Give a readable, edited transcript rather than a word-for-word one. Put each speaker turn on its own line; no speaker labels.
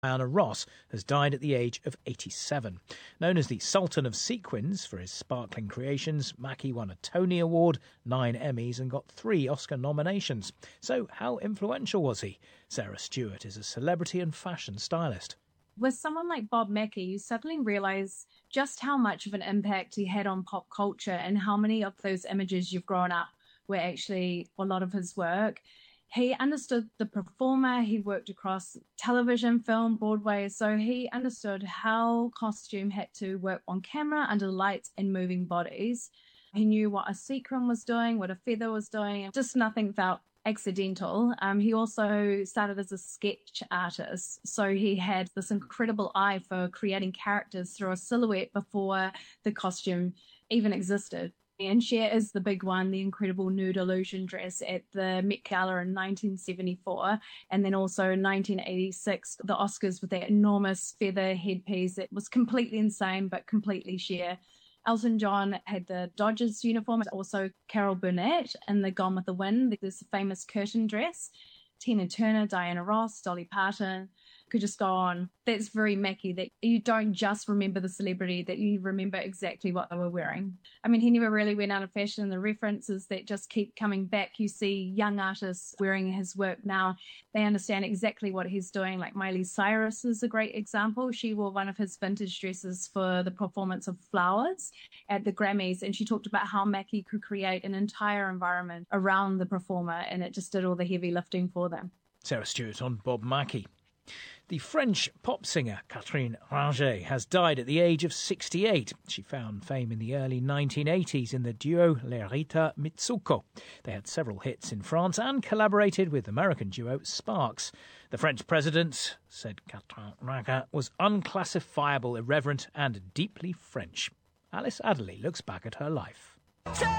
Diana Ross has died at the age of 87. Known as the Sultan of Sequins for his sparkling creations, Mackie won a Tony Award, 9 Emmys and got 3 Oscar nominations. So how influential was he? Sarah Stewart is a celebrity and fashion stylist.
With someone like Bob Mackie, you suddenly realise just how much of an impact he had on pop culture and how many of those images you've grown up were actually a lot of his work. He understood the performer. He worked across television, film, Broadway. So he understood how costume had to work on camera, under lights and moving bodies. He knew what a sequin was doing, what a feather was doing. Just nothing felt accidental. He also started as a sketch artist. So he had this incredible eye for creating characters through a silhouette before the costume even existed. And Cher is the big one, the incredible nude illusion dress at the Met Gala in 1974. And then also in 1986, the Oscars with that enormous feather headpiece. It was completely insane, but completely Cher. Elton John had the Dodgers uniform, also Carol Burnett in the Gone with the Wind. There's a famous curtain dress. Tina Turner, Diana Ross, Dolly Parton. Could just go on. That's very Mackie, that you don't just remember the celebrity, that you remember exactly what they were wearing. I mean, he never really went out of fashion. The references that just keep coming back, you see young artists wearing his work now. They understand exactly what he's doing. Like Miley Cyrus is a great example. She wore one of his vintage dresses for the performance of Flowers at the Grammys, and she talked about how Mackie could create an entire environment around the performer, and it just did all the heavy lifting for them.
Sarah Stewart on Bob Mackie. The French pop singer Catherine Ringer has died at the age of 68. She found fame in the early 1980s in the duo Les Rita Mitsuko. They had several hits in France and collaborated with American duo Sparks. The French president said Catherine Ringer was unclassifiable, irreverent and deeply French. Alice Adderley looks back at her life.